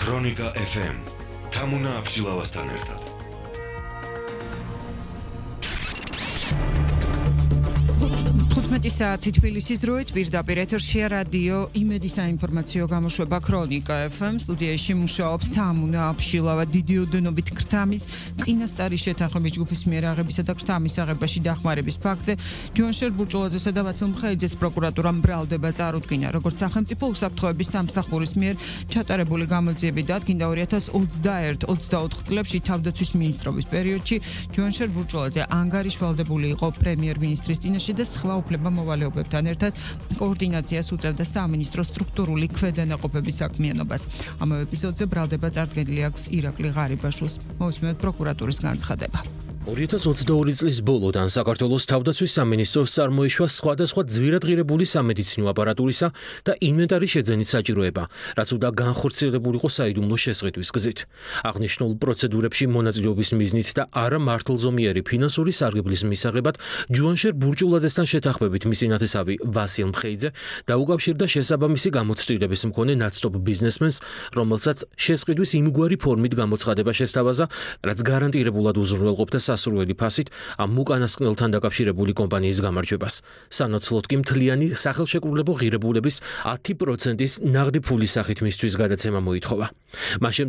ქრონიკა FM თამუნა აბშილავასთან ერთად. საათი თბილისის დროით პირდაპირ ეთერშია რადიო იმედი საინფორმაციო გამოშვება ქრონიკა FM სტუდიაში მუშაობს თამუნა აბშილავა დიდი ოდენობით ქრთამის წინასწარი შეთანხმების ჯგუფის მიერ აღებისა და ქრთამის აღებაში დახმარების ფაქტზე ჯუანშერ ბურჭულაძესა და ვასილ მხეიძეს პროკურატურამ ბრალდება წარუდგინა როგორც სახელმწიფო უსაფრთხოების სამსახურის მიერ ჩატარებული გამოძიებით დადგინდა 2021-24 წლებში თავდაცვის მინისტრობის პერიოდში ჯუანშერ ბურჭულაძე ანგარიშვალდებული იყო პრემიერ-მინისტრის წინაშე და სხვა მოვალეობებთან ერთად კოორდინაციას უწევდა სამინისტრო სტრუქტურული ქვედანაყოფების საქმიანობას. Ამავე ეპიზოდზე ბრალდება წარდგენილი აქვს ირაკლი ღარიბაშვილს. მოვისმენთ პროკურატურის განცხადება. 2022 წლის ბოლოდან საქართველოს თავდაცვის სამინისტროს წარმოიშვა სხვადასხვა ძვირადღირებული სამედიცინო აპარატურისა და ინვენტარის შეძენის საჭიროება, რაც უნდა განხორციელებულიყო საიდუმლო შესყიდვის გზით. აღნიშნულ პროცედურებში მონაწილეობის მიზნით და არა მართლზომიერი ფინანსური სარგებლის მისაღებად ჯუანშერ ბურჭულაძესთან შეთანხმებით მისი ნათესავი ვასილ მხეიძე დაუკავშირდა შესაბამისი გამოცდილების მქონე ნაცნობ ბიზნესმენს, რომელსაც შესყიდვის იმგვარი ფორმით გამოცხადება შესთავაზა, რაც გარანტირებულად უზრუნველყოფდა სასურველი ფასით ამ უკანასკნელთან დაკავშირებული კომპანიის გამარჯვებას. სანაცვლოდ კი მთლიანი სახელშეკრულებო ღირებულების 10%-ის ნაღდი ფულის სახით მისთვის გადაცემა მოითხოვა.